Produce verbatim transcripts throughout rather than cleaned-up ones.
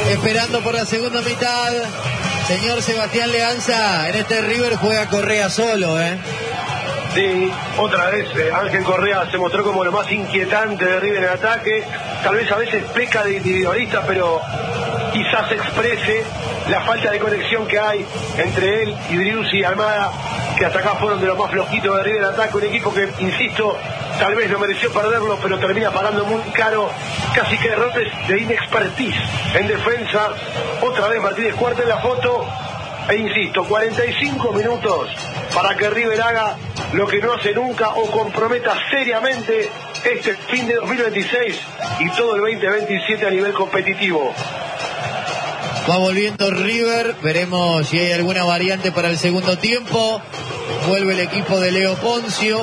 esperando por la segunda mitad. Señor Sebastián Leanza, en este River juega Correa solo, ¿eh? Sí, otra vez eh, Ángel Correa se mostró como lo más inquietante de River en ataque. Tal vez a veces peca de individualista, pero quizás exprese la falta de conexión que hay entre él y Driussi y Almada, que hasta acá fueron de los más flojitos de River en ataque. Un equipo que, insisto, tal vez no mereció perderlo, pero termina pagando muy caro, casi que errores de inexpertise en defensa. Otra vez Martínez Cuarta en la foto. E insisto, cuarenta y cinco minutos para que River haga lo que no hace nunca o comprometa seriamente este fin de dos mil veintiséis y todo el veinte veintisiete a nivel competitivo. Va volviendo River, veremos si hay alguna variante para el segundo tiempo. Vuelve el equipo de Leo Poncio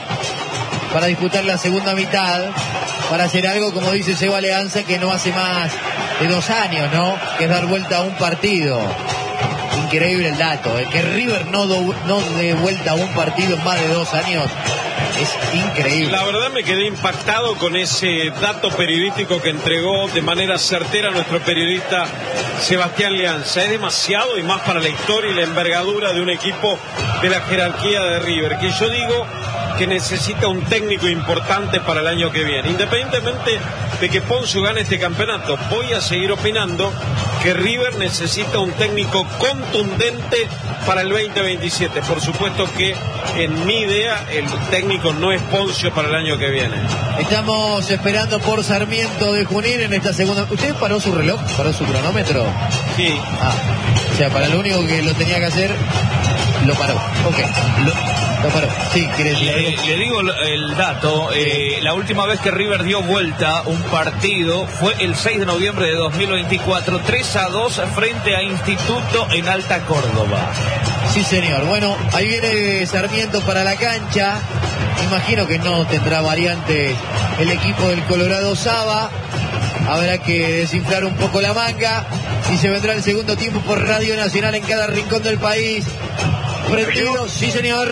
para disputar la segunda mitad, para hacer algo, como dice Seba Leanza, que no hace más de dos años, ¿no? Que es dar vuelta a un partido. Increíble el dato, ¿eh? Que River no, do, no dé vuelta a un partido en más de dos años. Es increíble. La verdad me quedé impactado con ese dato periodístico que entregó de manera certera nuestro periodista Sebastián Leanza. Es demasiado, y más para la historia y la envergadura de un equipo de la jerarquía de River, que yo digo que necesita un técnico importante para el año que viene. Independientemente de que Poncio gane este campeonato, voy a seguir opinando que River necesita un técnico contundente para el veinte veintisiete. Por supuesto que en mi idea el técnico no es Poncio para el año que viene. Estamos esperando por Sarmiento de Junín en esta segunda. ¿Usted paró su reloj? ¿Paró su cronómetro? Sí. Ah, o sea, para lo único que lo tenía que hacer, lo paró. Ok, lo, lo paró. Sí, ¿querés decir le, algo? le digo el dato. Eh, la última vez que River dio vuelta un partido fue el seis de noviembre de dos mil veinticuatro, tres a dos frente a Instituto en Alta Córdoba. Sí, señor. Bueno, ahí viene Sarmiento para la cancha. Imagino que no tendrá variante el equipo del Colorado Saba. Habrá que desinflar un poco la manga y se vendrá el segundo tiempo por Radio Nacional en cada rincón del país. Prendido, sí, señor.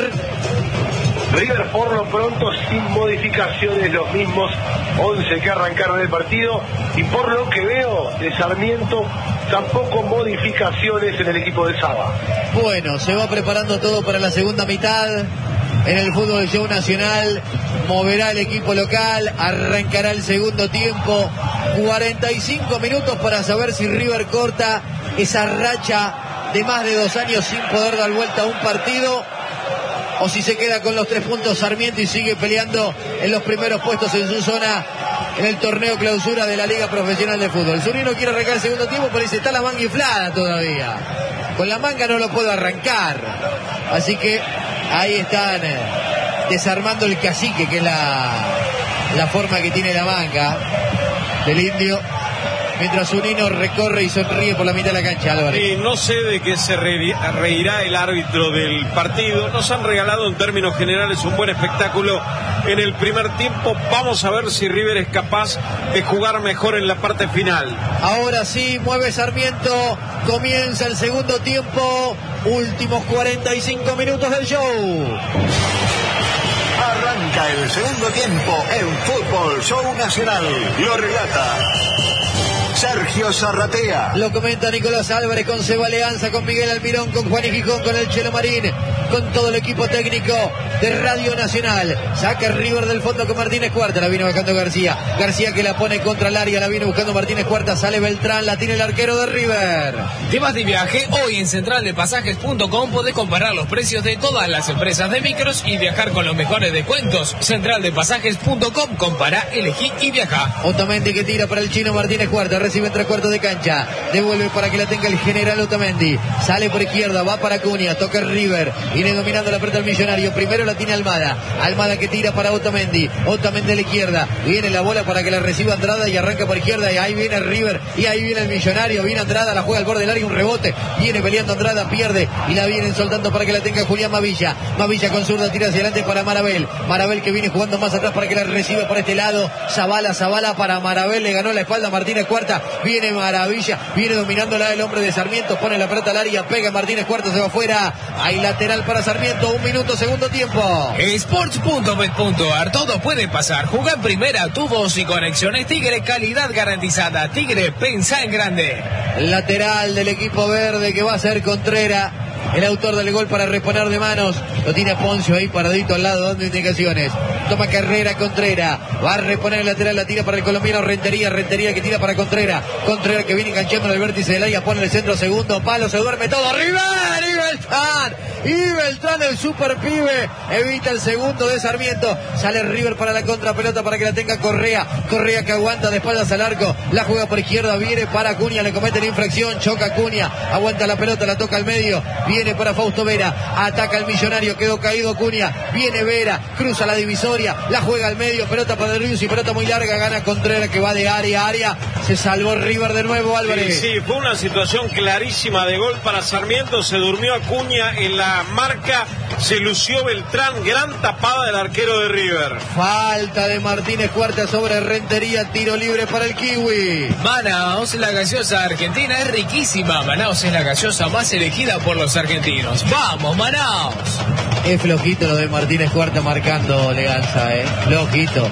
River por lo pronto sin modificaciones, los mismos once que arrancaron el partido, y por lo que veo de Sarmiento tampoco modificaciones en el equipo de Saba. Bueno, se va preparando todo para la segunda mitad. En el fútbol show nacional moverá el equipo local, arrancará el segundo tiempo. Cuarenta y cinco minutos para saber si River corta esa racha de más de dos años sin poder dar vuelta a un partido, o si se queda con los tres puntos Sarmiento y sigue peleando en los primeros puestos en su zona en el torneo clausura de la Liga Profesional de Fútbol. El Zurino quiere arrancar el segundo tiempo, pero dice, está la manga inflada todavía. Con la manga no lo puedo arrancar. Así que ahí están eh, desarmando el cacique, que es la, la forma que tiene la manga del indio. Mientras Zunino recorre y sonríe por la mitad de la cancha, Álvarez. Y no sé de qué se reirá el árbitro del partido. Nos han regalado en términos generales un buen espectáculo en el primer tiempo. Vamos a ver si River es capaz de jugar mejor en la parte final. Ahora sí, mueve Sarmiento. Comienza el segundo tiempo. Últimos cuarenta y cinco minutos del show. Arranca el segundo tiempo en Fútbol Show Nacional. Lo relata Sergio Zarratea. Lo comenta Nicolás Álvarez con Seba Leanza, con Miguel Almirón, con Juan y Gijón, con el Chelo Marín, con todo el equipo técnico de Radio Nacional. Saca River del fondo con Martínez Cuarta, la vino bajando García. García que la pone contra el área, la viene buscando Martínez Cuarta, sale Beltrán, la tiene el arquero de River. Temas de viaje, hoy en central de pasajes punto com podés comparar los precios de todas las empresas de micros y viajar con los mejores descuentos. central de pasajes punto com, compará, elegí y viaja. Otamendi que tira para el chino Martínez Cuarta, recibe entre cuartos de cancha, devuelve para que la tenga el general Otamendi, sale por izquierda, va para Cunha, toca River, viene dominando la pelota el Millonario, primero la tiene Almada, Almada que tira para Otamendi, Otamendi a la izquierda, viene la bola para que la reciba Andrada y arranca por izquierda, y ahí viene River, y ahí viene el Millonario, viene Andrada, la juega al borde del área, un rebote, viene peleando Andrada, pierde, y la vienen soltando para que la tenga Julián Mavilla, Mavilla con zurda, tira hacia adelante para Marabel, Marabel que viene jugando más atrás para que la reciba por este lado, Zabala, Zabala para Marabel, le ganó la espalda Martínez Cuarta, viene Maravilla, viene dominándola el hombre de Sarmiento, pone la pelota al área, pega Martínez Cuarta, se va afuera, hay lateral para Sarmiento, un minuto, segundo tiempo. Sports punto bet punto ar, todo puede pasar, juega en primera, tubos y conexiones Tigre, calidad garantizada. Tigre, pensá en grande. lateral del equipo verde, que va a ser Contreras, el autor del gol para reponer de manos. Lo tiene Poncio ahí paradito al lado dando indicaciones. Toma carrera Contreras, va a reponer el lateral, la tira para el colombiano Rentería, Rentería que tira para Contreras, Contreras que viene enganchando en el vértice del área, pone el centro, segundo palo, se duerme todo, River, y Beltrán, y Beltrán el super pibe, evita el segundo de Sarmiento, sale River para la contrapelota para que la tenga Correa, Correa que aguanta de espaldas al arco, la juega por izquierda, viene para Acuña, le comete la infracción, choca Acuña, aguanta la pelota, la toca al medio, viene para Fausto Vera, ataca al Millonario, quedó caído Acuña, viene Vera, cruza la divisoria, la juega al medio, pelota para Rius y pelota muy larga, gana Contreras que va de área a área, se salvó River de nuevo, Álvarez. Sí, sí, fue una situación clarísima de gol para Sarmiento, se durmió Acuña en la marca, se lució Beltrán, gran tapada del arquero de River. Falta de Martínez Cuarta sobre Rentería, tiro libre para el Kiwi. Manaos, la gaseosa argentina es riquísima. Manaos es la gaseosa más elegida por los argentinos. ¡Vamos, Manaos! Es flojito lo de Martínez Cuarta marcando Leganza, eh. Flojito.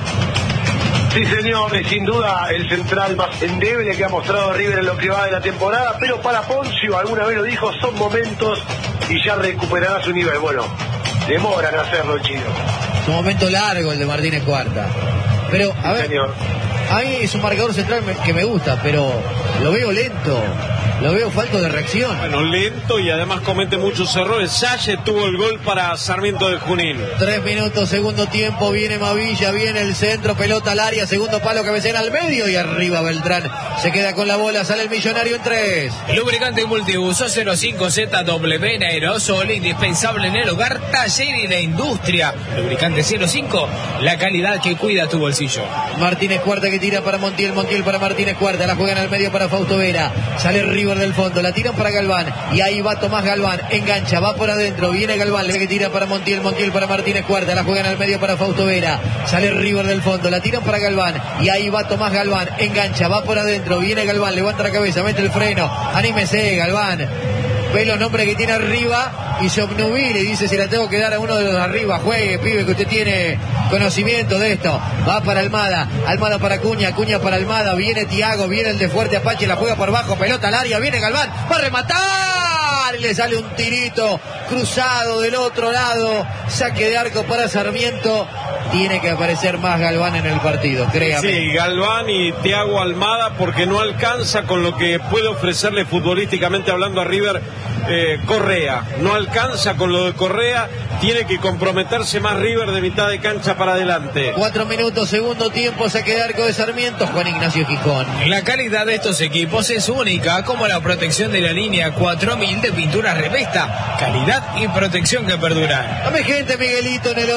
Sí, señor, sin duda el central más endeble que ha mostrado River en lo que va de la temporada, pero para Poncio, alguna vez lo dijo, son momentos y ya recuperará su nivel. Bueno, demoran a hacerlo el chino. Un momento largo el de Martínez Cuarta. Pero, a Sí, ver, señor. a mí es un marcador central que me gusta, pero lo veo lento. Lo veo falto de reacción. Bueno, lento y además comete muchos errores. Salle tuvo el gol para Sarmiento de Junín. Tres minutos, segundo tiempo, viene Mavilla, viene el centro, pelota al área, segundo palo, cabecera al medio y arriba Beltrán. Se queda con la bola, sale el Millonario en tres. Lubricante multiuso cero cinco Z W en aerosol, indispensable en el hogar, taller y la industria. Lubricante cero cinco, la calidad que cuida tu bolsillo. Martínez Cuarta que tira para Montiel, Montiel para Martínez Cuarta, la juegan al medio para Fausto Vera, sale River del fondo, la tiran para Galván y ahí va Tomás Galván, engancha, va por adentro, viene Galván, le que tira para Montiel, Montiel para Martínez Cuarta, la juegan al medio para Fausto Vera, sale River del fondo, la tiran para Galván y ahí va Tomás Galván, engancha, va por adentro, viene Galván, levanta la cabeza, mete el freno, anímese Galván, ve los nombres que tiene arriba y se obnubila y dice: si la tengo que dar a uno de los de arriba, juegue, pibe, que usted tiene conocimiento de esto. Va para Almada, Almada para Acuña, Acuña para Almada, viene Tiago, viene el de Fuerte Apache, la juega por bajo, pelota al área, viene Galván, va a rematar y le sale un tirito cruzado del otro lado, saque de arco para Sarmiento. Tiene que aparecer más Galván en el partido, créame. Sí, Galván y Tiago Almada, porque no alcanza con lo que puede ofrecerle futbolísticamente hablando a River eh, Correa. No alcanza con lo de Correa, tiene que comprometerse más River de mitad de cancha para adelante. Cuatro minutos, segundo tiempo, saque de arco de Sarmiento, Juan Ignacio Gijón. La calidad de estos equipos es única, como la protección de la línea cuatro mil de pintura Revesta. Calidad y protección que perduran. Dame gente, Miguelito, en el